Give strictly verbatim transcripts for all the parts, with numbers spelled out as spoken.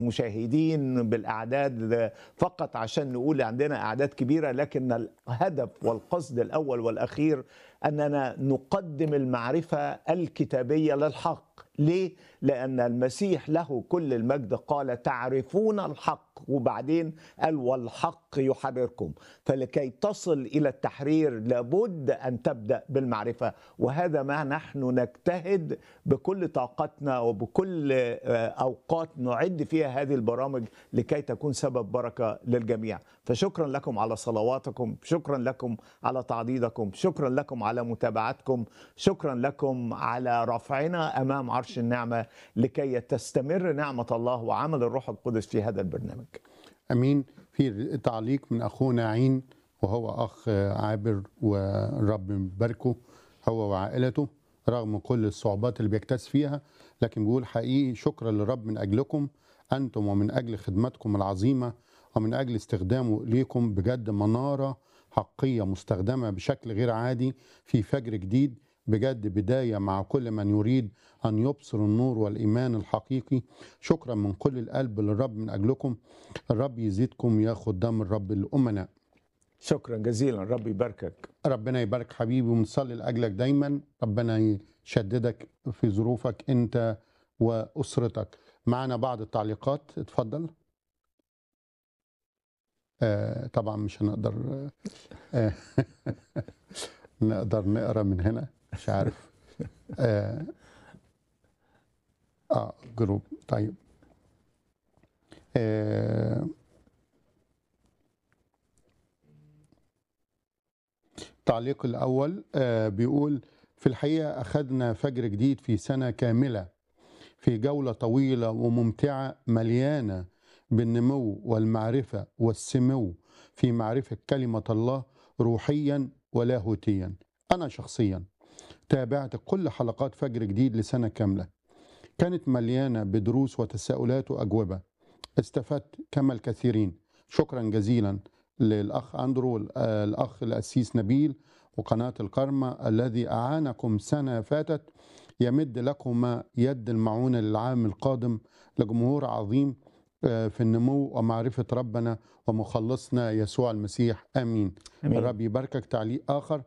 مشاهدين بالأعداد فقط عشان نقول عندنا أعداد كبيرة، لكن الهدف والقصد الأول والأخير أننا نقدم المعرفة الكتابية للحق. ليه؟ لأن المسيح له كل المجد قال تعرفون الحق، وبعدين قال والحق يحرركم. فلكي تصل إلى التحرير لابد أن تبدأ بالمعرفة، وهذا ما نحن نجتهد بكل طاقتنا وبكل أوقات نعد فيها هذه البرامج لكي تكون سبب بركة للجميع. فشكرا لكم على صلواتكم، شكرا لكم على تعضيدكم، شكرا لكم على متابعتكم، شكرا لكم على رفعنا أمام عرش النعمة لكي تستمر نعمة الله وعمل الروح القدس في هذا البرنامج. أمين. في تعليق من أخونا عين، وهو أخ عابر والرب يباركه هو وعائلته رغم كل الصعوبات اللي بيكتس فيها، لكن بيقول حقيقي شكرا للرب من أجلكم أنتم ومن أجل خدمتكم العظيمة ومن أجل استخدامه ليكم. بجد منارة حقية مستخدمة بشكل غير عادي في فجر جديد. بجد بداية مع كل من يريد أن يبصر النور والإيمان الحقيقي. شكرا من كل القلب للرب من أجلكم. الرب يزيدكم يا خدام الرب الأمناء. شكرا جزيلا، رب يباركك. ربنا يبارك حبيبي، ونصلي لأجلك دايما. ربنا يشددك في ظروفك أنت وأسرتك. معنا بعض التعليقات، اتفضل. آه طبعا مش هنقدر آه نقدر نقرأ من هنا، مش عارف. آه, آه جروب. طيب. آه التعليق الأول آه بيقول في الحقيقة أخذنا فجر جديد في سنة كاملة، في جولة طويلة وممتعة مليانة بالنمو والمعرفة والسمو في معرفة كلمة الله روحيا ولاهوتيا. أنا شخصيا تابعت كل حلقات فجر جديد لسنة كاملة، كانت مليانة بدروس وتساؤلات وأجوبة. استفدت كما الكثيرين. شكرا جزيلا للأخ أندرو والأخ الأسيس نبيل وقناة الكرمة الذي أعانكم سنة فاتت. يمد لكم يد المعونة للعام القادم لجمهور عظيم في النمو ومعرفة ربنا ومخلصنا يسوع المسيح. آمين, آمين. الرب يباركك. تعليق آخر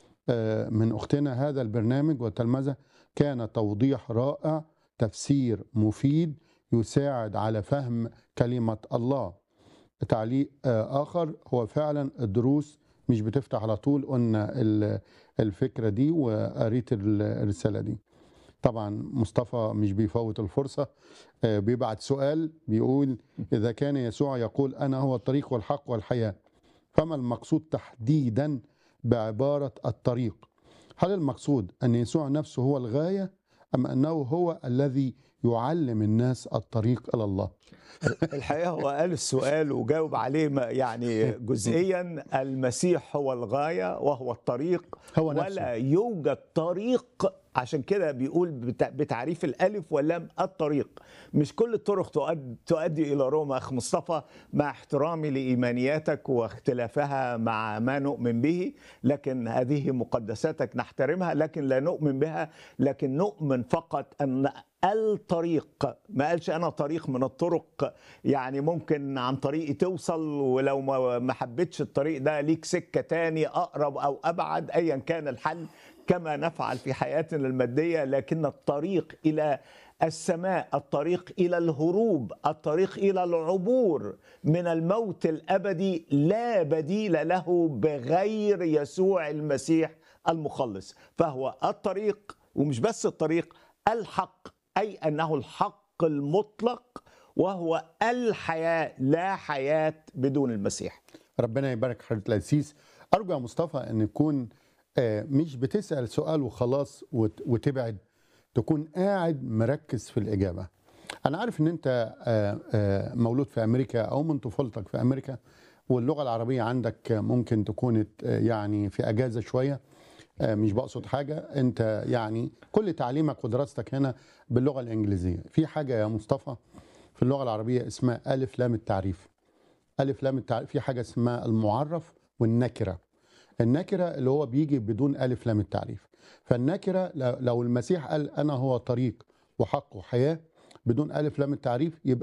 من أختنا، هذا البرنامج وتلمذة كان توضيح رائع، تفسير مفيد يساعد على فهم كلمة الله. تعليق آخر، هو فعلا الدروس مش بتفتح على طول. قلنا الفكرة دي وقريت الرسالة دي. طبعا مصطفى مش بيفوت الفرصة، بيبعت سؤال بيقول إذا كان يسوع يقول أنا هو الطريق والحق والحياة، فما المقصود تحديدا بعبارة الطريق؟ هل المقصود أن يسوع نفسه هو الغاية أم أنه هو الذي يعلم الناس الطريق إلى الله؟ الحقيقة هو قال السؤال وجاوب عليه يعني جزئيا. المسيح هو الغاية وهو الطريق، هو ولا نفسه. يوجد طريق. عشان كده بيقول بتعريف الألف واللام الطريق. مش كل الطرق تؤدي إلى روما. أخ مصطفى، مع احترامي لإيمانياتك واختلافها مع ما نؤمن به، لكن هذه مقدساتك نحترمها لكن لا نؤمن بها. لكن نؤمن فقط أن الطريق، ما قالش أنا طريق من الطرق، يعني ممكن عن طريقي توصل، ولو ما حبيتش الطريق ده ليك سكة تاني أقرب أو أبعد، أيا كان الحل كما نفعل في حياتنا المادية. لكن الطريق إلى السماء، الطريق إلى الهروب، الطريق إلى العبور من الموت الأبدي لا بديل له بغير يسوع المسيح المخلص. فهو الطريق، ومش بس الطريق، الحق، أي أنه الحق المطلق، وهو الحياة، لا حياة بدون المسيح. ربنا يبارك حضرة الأسيس. أرجو يا مصطفى أن يكون مش بتسأل سؤال وخلاص وتبعد، تكون قاعد مركز في الإجابة. أنا عارف أن أنت مولود في أمريكا أو من طفولتك في أمريكا، واللغة العربية عندك ممكن تكون يعني في أجازة شوية. مش بقصد حاجة، أنت يعني كل تعليمك ودراستك هنا باللغة الإنجليزية. في حاجة يا مصطفى في اللغة العربية اسمها ألف لام التعريف. ألف لام التعريف. في حاجة اسمها المعرف والنكرة. النكرة اللي هو بيجي بدون ألف لام التعريف. فالنكرة لو المسيح قال أنا هو طريق وحق وحياة بدون ألف لام التعريف، يبقى